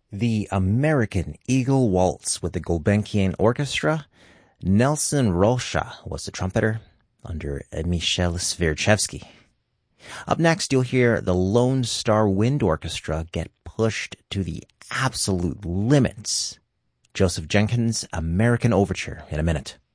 The American Eagle Waltz with the Gulbenkian Orchestra. Nelson Rocha was the trumpeter under Michel Svierchevsky. Up next, you'll hear the Lone Star Wind Orchestra get pushed to the absolute limits. Joseph Jenkins' American Overture in a minute.